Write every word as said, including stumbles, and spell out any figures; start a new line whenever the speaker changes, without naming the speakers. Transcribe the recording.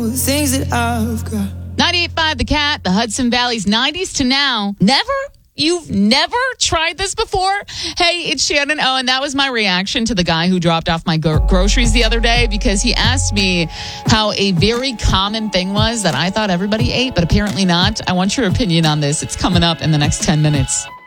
Things that I've got.
ninety-eight point five The Cat, the Hudson Valley's nineties to now. Never? You've never tried this before? Hey, it's Shannon Owen. That was my reaction to the guy who dropped off my gro- groceries the other day because he asked me how a very common thing was that I thought everybody ate, but apparently not. I want your opinion on this. It's coming up in the next ten minutes.